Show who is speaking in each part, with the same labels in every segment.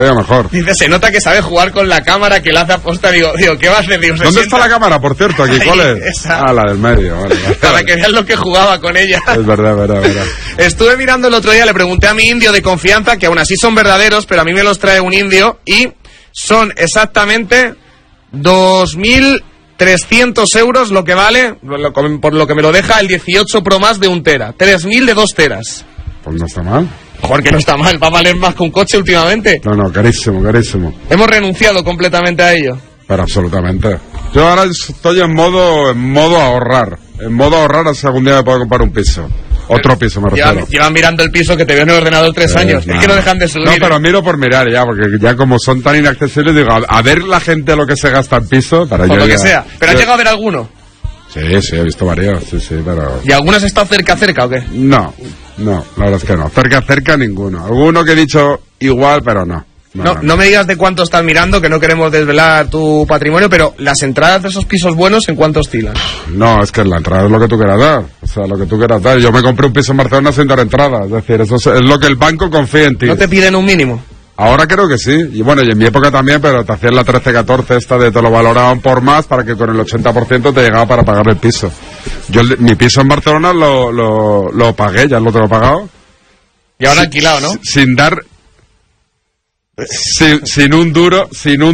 Speaker 1: mejor.
Speaker 2: Dice, se nota que sabe jugar con la cámara, que la hace aposta. Digo, ¿qué vas a hacer? Digo,
Speaker 1: ¿dónde está la cámara, por cierto? Aquí, ¿cuál es?
Speaker 2: Esa.
Speaker 1: La del medio. Vale.
Speaker 2: Para que vean lo que jugaba con ella.
Speaker 1: Es verdad.
Speaker 2: Estuve mirando el otro día, le pregunté a mi indio de confianza, que aún así son verdaderos, pero a mí me los trae un indio, y son exactamente 2.300 euros lo que vale, por lo que me lo deja el 18 Pro Max de 1 tera. 3.000 de 2 teras.
Speaker 1: Pues no está mal.
Speaker 2: Joder, que no está mal, va a valer más que un coche últimamente.
Speaker 1: No, carísimo.
Speaker 2: Hemos renunciado completamente a ello.
Speaker 1: Pero absolutamente. Yo ahora estoy en modo ahorrar. En modo ahorrar hasta algún día me puedo comprar un piso. Otro piso, me refiero.
Speaker 2: Llevan mirando el piso que te veo en el ordenador 3 años. Es que no dejan de subir.
Speaker 1: No, pero miro por mirar ya, porque ya como son tan inaccesibles, digo, a ver la gente lo que se gasta en piso. Para
Speaker 2: por
Speaker 1: yo
Speaker 2: lo que
Speaker 1: ya,
Speaker 2: sea. ¿Pero has llegado a ver alguno?
Speaker 1: Sí, he visto varios, sí, pero...
Speaker 2: ¿Y alguno has estado cerca o qué?
Speaker 1: No, la verdad es que no. Cerca ninguno. Alguno que he dicho igual, pero no.
Speaker 2: No me digas de cuánto estás mirando, que no queremos desvelar tu patrimonio, pero las entradas de esos pisos buenos, ¿en cuánto oscilan? No,
Speaker 1: es que la entrada es lo que tú quieras dar. O sea, lo que tú quieras dar. Yo me compré un piso en Barcelona sin dar entrada. Es decir, eso es lo que el banco confía en ti.
Speaker 2: ¿No te piden un mínimo?
Speaker 1: Ahora creo que sí. Y bueno, y en mi época también, pero te hacían la 13-14 esta de te lo valoraban por más para que con el 80% te llegaba para pagar el piso. Yo mi piso en Barcelona lo pagué, ya lo tengo pagado.
Speaker 2: Y ahora alquilado, ¿no?
Speaker 1: Sin dar... Sin un duro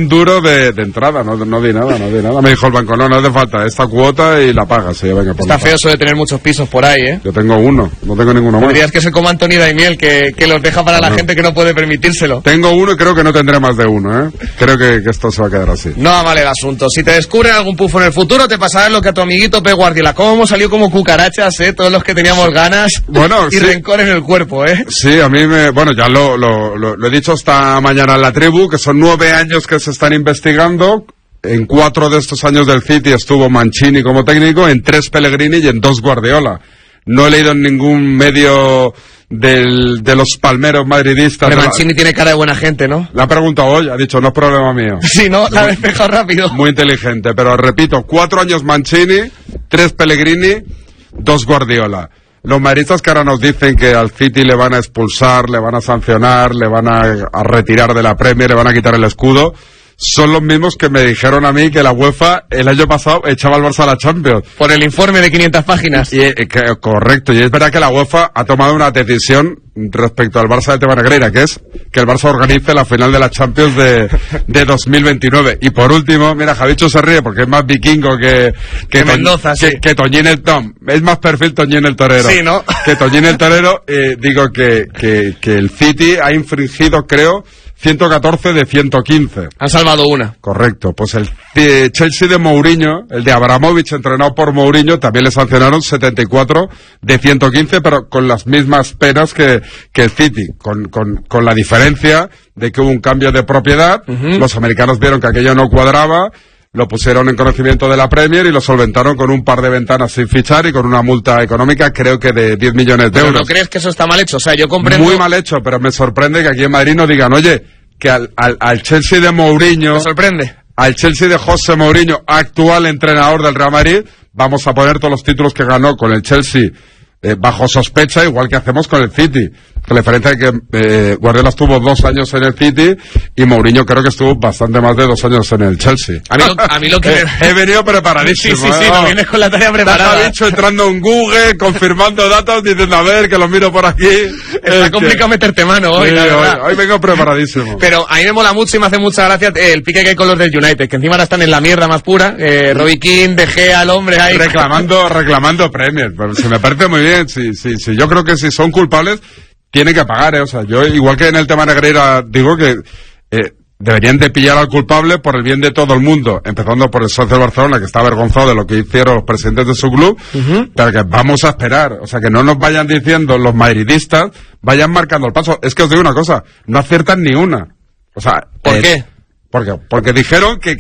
Speaker 1: de entrada, no di nada. Me dijo el banco, no hace falta esta cuota y la pagas. Venga,
Speaker 2: está feo eso de tener muchos pisos por ahí, ¿eh?
Speaker 1: Yo tengo uno, no tengo ninguno más.
Speaker 2: Dirías que soy como Anthony Daimiel, que los deja para la gente que no puede permitírselo.
Speaker 1: Tengo uno y creo que no tendré más de uno, ¿eh? Creo que esto se va a quedar así.
Speaker 2: No va mal el asunto. Si te descubren algún pufo en el futuro, te pasará lo que a tu amiguito Pep Guardiola. Cómo hemos salido como cucarachas, ¿eh? Todos los que teníamos ganas y rencor en el cuerpo, ¿eh?
Speaker 1: Sí, a mí ya lo he dicho esta mañana en la tribu, que son 9 años que se están investigando. En 4 de estos años del City estuvo Mancini como técnico, en 3 Pellegrini y en 2 Guardiola. No he leído en ningún medio de los palmeros madridistas.
Speaker 2: Pero Mancini tiene cara de buena gente, ¿no?
Speaker 1: La ha preguntado hoy, ha dicho, no es problema mío.
Speaker 2: Sí, ¿no? La ha despejado rápido.
Speaker 1: Muy inteligente, pero repito, 4 años Mancini, 3 Pellegrini, 2 Guardiola. Los madridistas que ahora nos dicen que al City le van a expulsar, le van a sancionar, le van a retirar de la Premier, le van a quitar el escudo, son los mismos que me dijeron a mí que la UEFA el año pasado echaba al Barça a la Champions.
Speaker 2: Por el informe de 500 páginas.
Speaker 1: Correcto, y es verdad que la UEFA ha tomado una decisión respecto al Barça de Tebas Negreira, que es que el Barça organice la final de la Champions de 2029. Y por último, mira, Javicho se ríe porque es más vikingo que
Speaker 2: Mendoza, sí.
Speaker 1: que Toñín el Tom. Es más perfil Toñín el Torero.
Speaker 2: Sí, ¿no?
Speaker 1: Que Toñín el Torero, digo que el City ha infringido, creo, 114 de 115.
Speaker 2: Han salvado una.
Speaker 1: Correcto. Pues el Chelsea de Mourinho, el de Abramovich, entrenado por Mourinho, también le sancionaron 74 de 115, pero con las mismas penas que el City, con la diferencia de que hubo un cambio de propiedad. Los americanos vieron que aquello no cuadraba, lo pusieron en conocimiento de la Premier y lo solventaron con un par de ventanas sin fichar y con una multa económica, creo que de 10 millones de euros.
Speaker 2: ¿No crees que eso está mal hecho? O sea, yo comprendo...
Speaker 1: Muy mal hecho, pero me sorprende que aquí en Madrid nos digan, oye, que al Chelsea de Mourinho...
Speaker 2: ¿Me sorprende?
Speaker 1: Al Chelsea de José Mourinho, actual entrenador del Real Madrid, vamos a poner todos los títulos que ganó con el Chelsea bajo sospecha, igual que hacemos con el City. La diferencia es que Guardiola estuvo 2 años en el City y Mourinho creo que estuvo bastante más de 2 años en el Chelsea.
Speaker 2: A mí lo que...
Speaker 1: He venido preparadísimo.
Speaker 2: Sí, no vienes con la tarea preparada.
Speaker 1: Está dicho entrando en Google, confirmando datos, diciendo a ver, que lo miro por aquí.
Speaker 2: Está complicado meterte mano hoy, la verdad.
Speaker 1: Hoy vengo preparadísimo.
Speaker 2: Pero a mí me mola mucho y me hace mucha gracia el pique que hay con los del United, que encima ahora están en la mierda más pura. Robbie Keane, De Gea, el hombre ahí.
Speaker 1: Reclamando Premier. Se me parece muy bien. Sí, yo creo que si son culpables, tienen que pagar, O sea, yo, igual que en el tema Negreira, digo que deberían de pillar al culpable por el bien de todo el mundo, empezando por el socio de Barcelona, que está avergonzado de lo que hicieron los presidentes de su club, pero que vamos a esperar. O sea, que no nos vayan diciendo los madridistas, vayan marcando el paso. Es que os digo una cosa, no aciertan ni una. O sea,
Speaker 2: ¿por qué?
Speaker 1: Porque dijeron que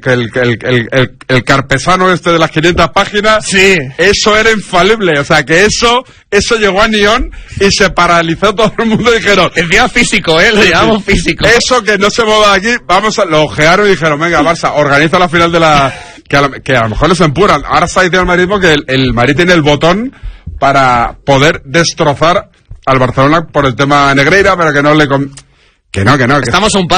Speaker 1: el carpesano este de las 500 páginas,
Speaker 2: sí,
Speaker 1: eso era infalible, o sea que eso llegó a Nyon y se paralizó todo el mundo y dijeron...
Speaker 2: El día físico, lo llamamos físico.
Speaker 1: Eso que no se mueva aquí, lo ojearon y dijeron, venga, Barça, organiza la final de la... Que a lo mejor les empuran. Ahora está diciendo el madridismo que el Madrid tiene el botón para poder destrozar al Barcelona por el tema Negreira, pero que no le... Que no.
Speaker 2: Estamos un